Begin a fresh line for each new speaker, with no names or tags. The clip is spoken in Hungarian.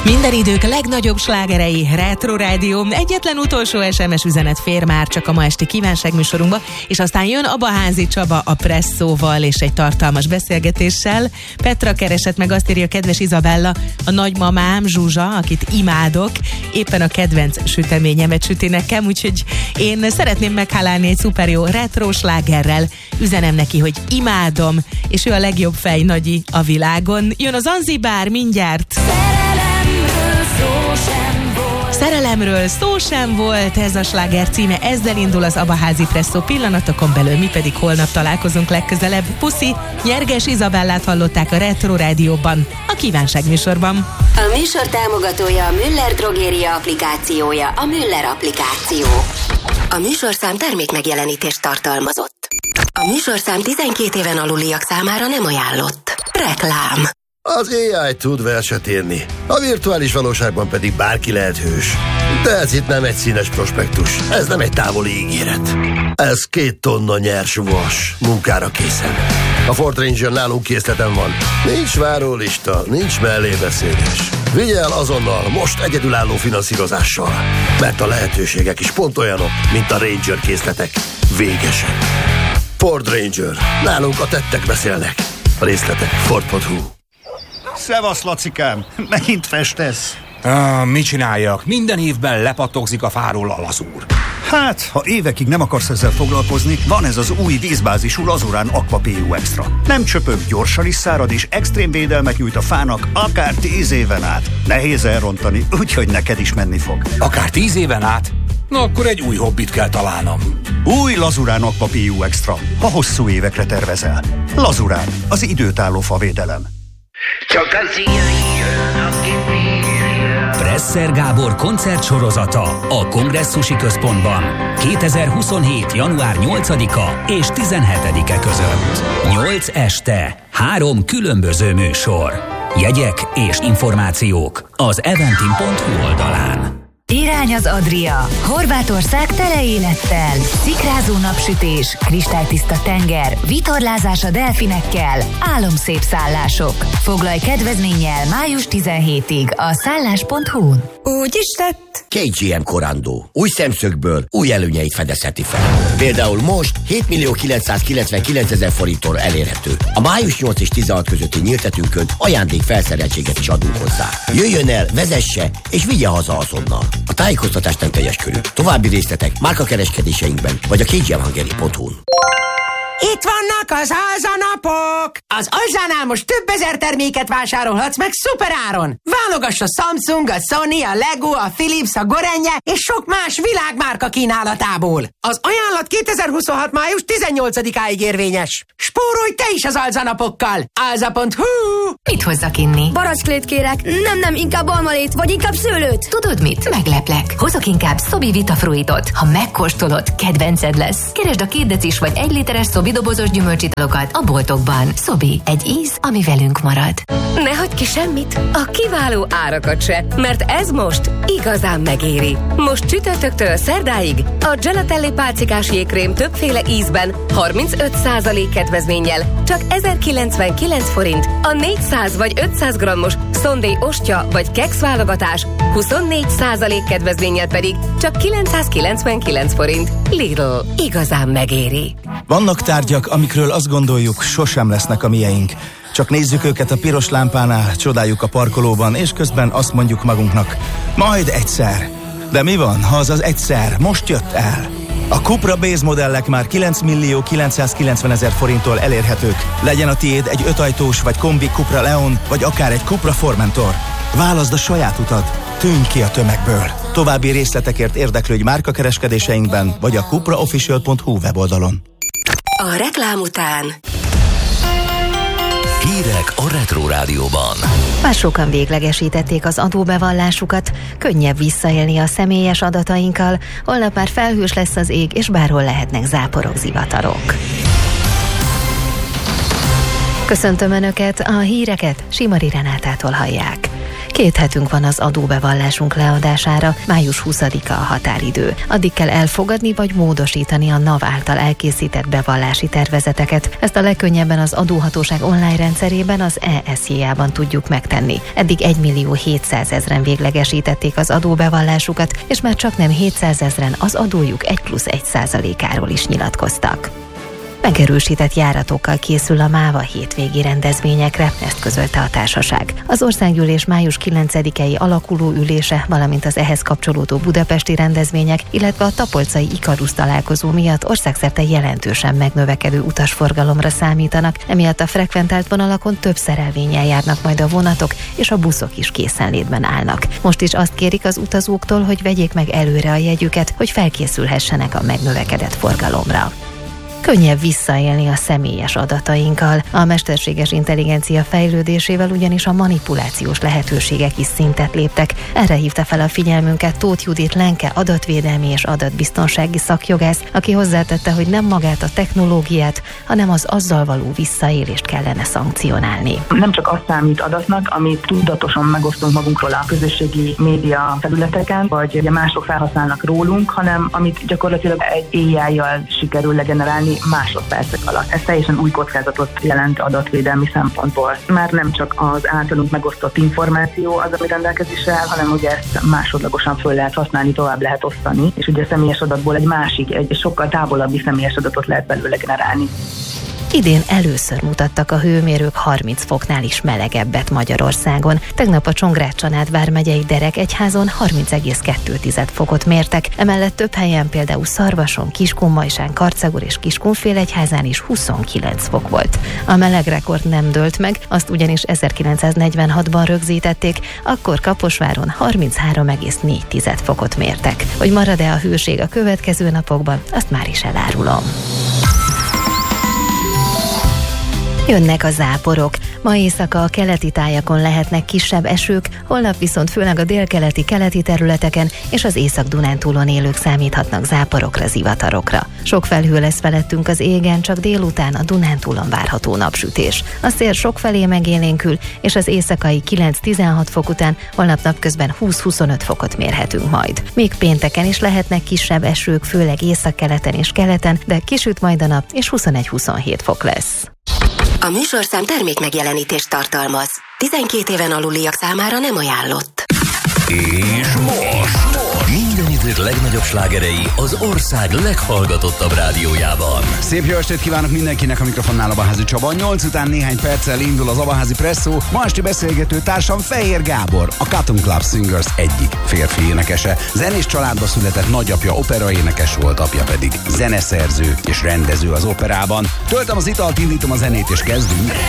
Minden idők legnagyobb slágerei, Retro Rádió, egyetlen utolsó SMS üzenet fér már csak a ma esti kívánságműsorunkba, és aztán jön Abaházi Csaba a Presszóval és egy tartalmas beszélgetéssel. Petra keresett meg, azt írja kedves Izabella, a nagymamám Zsuzsa, akit imádok, éppen a kedvenc süteményemet süti nekem, úgyhogy én szeretném meghálálni egy szuper jó retro slágerrel. Üzenem neki, hogy imádom, és ő a legjobb fej nagyi a világon. Jön az Zanzibár mindjárt. Szerelemről szó sem volt, ez a sláger címe, ezzel indul az Abaházi Presszó pillanatokon belül, mi pedig holnap találkozunk legközelebb. Puszi, Nyerges Izabellát hallották a Retro Rádióban, a kívánságműsorban.
A műsor támogatója a Müller Drogéria applikációja, a Müller applikáció. A műsorszám termékmegjelenítést tartalmazott. A műsorszám 12 éven aluliak számára nem ajánlott. Reklám.
Az AI tud verset írni, a virtuális valóságban pedig bárki lehet hős. De ez itt nem egy színes prospektus, ez nem egy távoli ígéret. Ez 2 tonna nyers vas, munkára készen. A Ford Ranger nálunk készleten van. Nincs várólista, nincs mellébeszélés. Vigye el azonnal, most egyedülálló finanszírozással. Mert a lehetőségek is pont olyanok, mint a Ranger készletek. Végesen. Ford Ranger. Nálunk a tettek beszélnek. A részletek Ford.hu.
Szevasz, Lacikám! Megint festesz?
Mit csináljak? Minden évben lepattogzik a fáról a lazúr.
Hát, ha évekig nem akarsz ezzel foglalkozni, van ez az új vízbázisú Lazurán Aqua PU Extra. Nem csöpög, gyorsan is szárad, és extrém védelmet nyújt a fának akár 10 éven át. Nehéz elrontani, úgyhogy neked is menni fog.
Akár 10 éven át? Na akkor egy új hobbit kell találnom.
Új Lazurán Aqua PU Extra, ha hosszú évekre tervezel. Lazurán, az időtálló favédelem.
Csak az ilyen,
Presser Gábor koncertsorozata a Kongresszusi Központban 2027. január 8-a és 17-e között. 8 este, 3 különböző műsor. Jegyek és információk az eventim.hu oldalán.
Irány az Adria. Horvátország tele élettel. Szikrázó napsütés, kristálytiszta tenger, vitorlázás a delfinekkel, álomszép szállások. Foglalj kedvezménnyel május 17-ig a szállás.hu-n.
Úgy is lett.
KGM Corando. Új szemszögből új előnyeit fedezheti fel. Például most 7.999.000 forinttól elérhető. A május 8 és 16 közötti nyíltetünkön ajándék felszereltséget is adunk hozzá. Jöjjön el, vezesse és vigye haza azonnal. A tájékoztatás nem teljes körű. További részletek márkakereskedéseinkben vagy a kgmhungary.hu-n.
Itt vannak az alzanapok! Az Alzánál most több ezer terméket vásárolhatsz meg szuperáron! Válogass a Samsung, a Sony, a Lego, a Philips, a Gorenje és sok más világmárka kínálatából. Az ajánlat 2026. május 18-áig érvényes. Spórolj te is az alzanapokkal! Alza.hu.
Mit hozzak inni?
Baracklét kérek. Nem, inkább almalét, vagy inkább szőlőt.
Tudod mit? Megleplek. Hozok inkább Sobi Vitafruitot. Ha megkóstolod, kedvenced lesz. Keresd a 2 decis vagy 1 literes Sobi dobozos gyümölcsitalokat a boltokban. Sobi, egy íz, ami velünk marad.
Ne hagyd ki semmit, a kiváló árakat se, mert ez most igazán megéri. Most csütörtöktől szerdáig a Gelatelli pálcikás jégkrém többféle ízben 35% kedvezménnyel csak 1099 forint, a 400 vagy 500 grammos Sunday ostya vagy keksz válogatás 24% kedvezménnyel pedig csak 999 forint. Lidl, igazán megéri.
Vannak tárgyak, amikről azt gondoljuk, sosem lesznek a mieink. Csak nézzük őket a piros lámpánál, csodáljuk a parkolóban, és közben azt mondjuk magunknak, majd egyszer. De mi van, ha az az egyszer most jött el? A Cupra Base modellek már 9.990.000 forinttól elérhetők. Legyen a tiéd egy 5 ajtós vagy kombi Cupra Leon, vagy akár egy Cupra Formentor. Válaszd a saját utat, tűnj ki a tömegből. További részletekért érdeklődj márkakereskedéseinkben, vagy a cupraofficial.hu weboldalon.
A reklám után
Hírek a Retro Rádióban.
Már sokan véglegesítették az adóbevallásukat, könnyebb visszaélni a személyes adatainkkal, holnap már felhős lesz az ég, és bárhol lehetnek záporok, zivatarok. Köszöntöm Önöket, a híreket Simari Renátától hallják. 2 hetünk van az adóbevallásunk leadására, május 20-a a határidő. Addig kell elfogadni vagy módosítani a NAV által elkészített bevallási tervezeteket. Ezt a legkönnyebben az adóhatóság online rendszerében, az ESJ-ban tudjuk megtenni. Eddig 1.700.000-en véglegesítették az adóbevallásukat, és már csaknem 700.000-en az adójuk 1+1%-áról is nyilatkoztak. Megerősített járatokkal készül a MÁV a hétvégi rendezvényekre, ezt közölte a társaság. Az országgyűlés május 9-i alakuló ülése, valamint az ehhez kapcsolódó budapesti rendezvények, illetve a tapolcai Ikarusz találkozó miatt országszerte jelentősen megnövekedő utasforgalomra számítanak, emiatt a frekventált vonalakon több szerelvénnyel járnak majd a vonatok, és a buszok is készenlétben állnak. Most is azt kérik az utazóktól, hogy vegyék meg előre a jegyüket, hogy felkészülhessenek a megnövekedett forgalomra. Könnyebb visszaélni a személyes adatainkkal. A mesterséges intelligencia fejlődésével ugyanis a manipulációs lehetőségek is szintet léptek. Erre hívta fel a figyelmünket Tóth Judit Lenke adatvédelmi és adatbiztonsági szakjogász, aki hozzátette, hogy nem magát a technológiát, hanem az azzal való visszaélést kellene szankcionálni.
Nem csak azt számít adatnak, amit tudatosan megosztunk magunkról a közösségi média felületeken, vagy mások felhasználnak rólunk, hanem amit gyakorlatilag egy AI-jal sikerül legenerálni másodpercek alatt. Ez teljesen új kockázatot jelent adatvédelmi szempontból. Már nem csak az általunk megosztott információ az, ami rendelkezésre áll, hanem ugye ezt másodlagosan föl lehet használni, tovább lehet osztani, és ugye a személyes adatból egy sokkal távolabbi személyes adatot lehet belőle generálni.
Idén először mutattak a hőmérők 30 foknál is melegebbet Magyarországon. Tegnap a Csongrád-Csanád vármegyei Derekegyházon 30,2 fokot mértek, emellett több helyen, például Szarvason, Kiskunmajsán, Karcagur és Kiskunfélegyházán is 29 fok volt. A melegrekord nem dőlt meg, azt ugyanis 1946-ban rögzítették, akkor Kaposváron 33,4 fokot mértek. Hogy marad-e a hőség a következő napokban, azt már is elárulom. Jönnek a záporok. Ma éjszaka a keleti tájakon lehetnek kisebb esők, holnap viszont főleg a délkeleti keleti területeken és az Észak-Dunántúlon élők számíthatnak záporokra, zivatarokra. Sok felhő lesz felettünk az égen, csak délután a Dunántúlon várható napsütés. A szél sokfelé megélénkül, és az éjszakai 9-16 fok után holnap napközben 20-25 fokot mérhetünk majd. Még pénteken is lehetnek kisebb esők, főleg északkeleten és keleten, de kisüt majd a nap, és 21-27 fok lesz.
A műsorszám termékmegjelenítést tartalmaz. 12 éven aluliak számára nem ajánlott.
És most minden idők legnagyobb slágerei az ország leghallgatottabb rádiójában.
Szép jó estét kívánok mindenkinek, a mikrofonnál Abaházi Csaba. 8 után néhány perccel indul az Abaházi Presszó. Ma esti beszélgető társam Fehér Gábor, a Cotton Club Singers egyik férfi énekese. Zenés családba született, nagyapja operaénekes volt, apja pedig zeneszerző és rendező az operában. Töltöm az italt, indítom a zenét és kezdünk.